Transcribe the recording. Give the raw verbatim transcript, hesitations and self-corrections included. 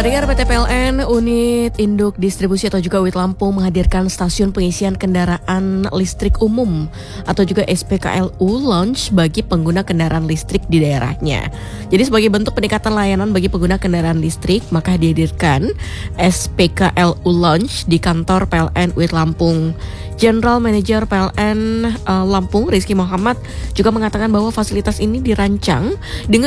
Pendengar P T P L N, Unit Induk Distribusi atau juga U I T Lampung menghadirkan stasiun pengisian kendaraan listrik umum atau juga S P K L U launch bagi pengguna kendaraan listrik di daerahnya. Jadi sebagai bentuk peningkatan layanan bagi pengguna kendaraan listrik, maka dihadirkan S P K L U launch di kantor P L N U I T Lampung. General Manager P L N uh, Lampung, Rizky Muhammad, juga mengatakan bahwa fasilitas ini dirancang dengan